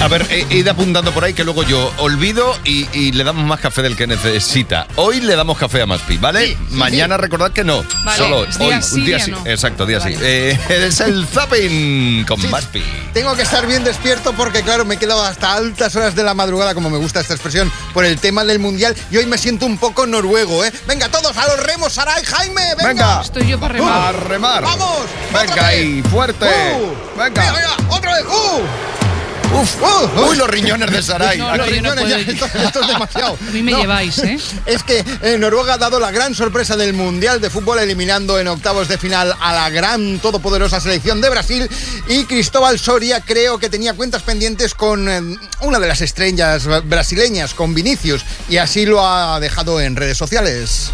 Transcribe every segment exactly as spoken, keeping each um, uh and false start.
A ver, eh, id apuntando por ahí que luego yo olvido y, y le damos más café del que necesita. Hoy le damos café a Maspi, ¿vale? Sí, sí, Mañana sí. recordad que no. Vale, Solo es hoy. día sí, un día día sí. no. Exacto, día Vale. sí. Eh, es el zapping con Sí. Maspi. Tengo que estar bien despierto porque, claro, me he quedado hasta altas horas de la madrugada, como me gusta esta expresión, por el tema del Mundial. Y hoy me siento un poco noruego, ¿eh? Venga, todos a los remos, Saray, Jaime, venga. Venga. Estoy yo para remar. A remar. ¡Vamos! Venga otra vez. ahí, fuerte. Uh, Venga. Venga, venga, otra vez. ¡Uh! Uf, Uh, uy, los riñones de Saray. No, no, Los yo no riñones, puedo. ya, esto, esto es demasiado. A mí me No, lleváis, ¿eh? Es que eh, Noruega ha dado la gran sorpresa del Mundial de Fútbol, eliminando en octavos de final a la gran todopoderosa selección de Brasil, y Cristóbal Soria creo que tenía cuentas pendientes con eh, una de las estrellas brasileñas, con Vinicius, y así lo ha dejado en redes sociales.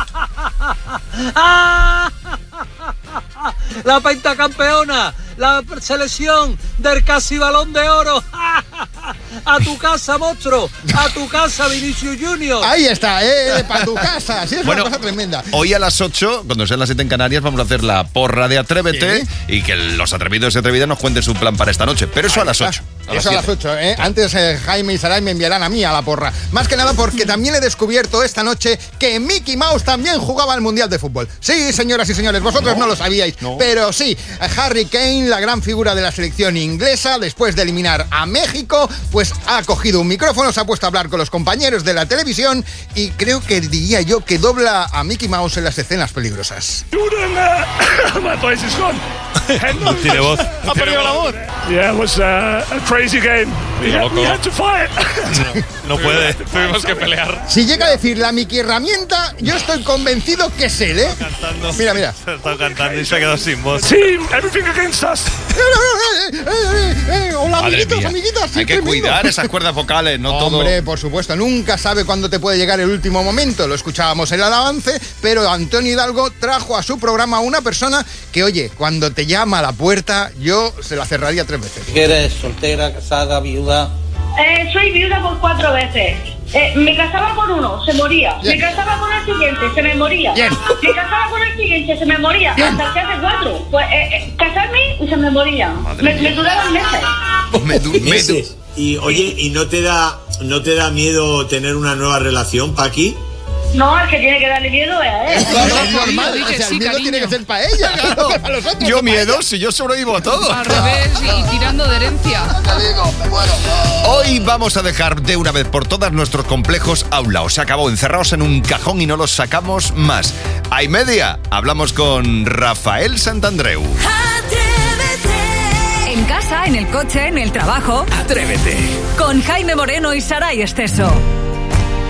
La pentacampeona, la selección del casi balón de oro. A tu casa, monstruo. A tu casa, Vinicius Junior. Ahí está, eh, para tu casa. Sí, es Bueno, una cosa tremenda. Hoy a las ocho, cuando sean las siete en Canarias, vamos a hacer la porra de Atrévete Sí. y que los atrevidos y atrevidas nos cuenten su plan para esta noche. Pero eso a las ocho. A las Eso a las siete. ocho, ¿eh? Antes eh, Jaime y Saray me enviarán a mí a la porra. Más que nada porque también he descubierto esta noche que Mickey Mouse también jugaba al Mundial de Fútbol. Sí, señoras y señores, vosotros no, no lo sabíais. no. Pero sí, Harry Kane, la gran figura de la selección inglesa, después de eliminar a México, pues ha cogido un micrófono, se ha puesto a hablar con los compañeros de la televisión y creo que diría yo que dobla a Mickey Mouse en las escenas peligrosas. My voice is gone. No tiene voz. Ha perdido la voz. Yeah, it was uh, a crazy game. We had, we had to fight. No puede. Tuvimos que pelear. Si llega a decir la Mickey herramienta, yo estoy convencido que es él, ¿eh? Cantando. Mira, mira. Se ha estado cantando y se ha quedado sin voz. Team, everything against us. ¡Eh, eh, eh, eh! Hola, Madre amiguitos, mía. amiguitas. sí, Hay que tremendo. cuidar esas cuerdas vocales, no todo. Hombre, por supuesto, nunca sabe cuándo te puede llegar el último momento. Lo escuchábamos en el avance, pero Antonio Hidalgo trajo a su programa a una persona que, oye, cuando te llama a la puerta, yo se la cerraría tres veces. ¿Qué eres? ¿Soltera, casada, viuda? Eh, soy viuda por cuatro veces. Eh, me casaba con uno, se moría. Bien. Me casaba con el siguiente, se me moría. Bien. Me casaba con el siguiente, se me moría. Bien. Hasta que hace cuatro. Pues eh, eh, casarme y se me moría. Madre Me, mía. me duraban meses. Me du- me du- Meses. Y oye, ¿y no te da no te da miedo tener una nueva relación, Paqui? No, el que tiene que darle miedo es a él. Claro, no, es normal, di o que sea, sí, el miedo cariño. tiene que ser para ella, claro, para los otros. Yo no para miedo, si yo sobrevivo a todo. Al revés y, y tirando de herencia. Hoy vamos a dejar de una vez por todas nuestros complejos a un lado. Se acabó, encerrados en un cajón y no los sacamos más. A y media, hablamos con Rafael Santandreu. En casa, en el coche, en el trabajo. Atrévete. Con Jaime Moreno y Saray Esteso.